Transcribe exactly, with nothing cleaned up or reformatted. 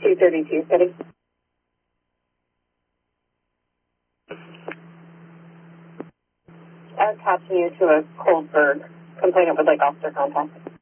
two thirty-two, steady. Attaching you to a Coldberg. Complainant would like officer contact.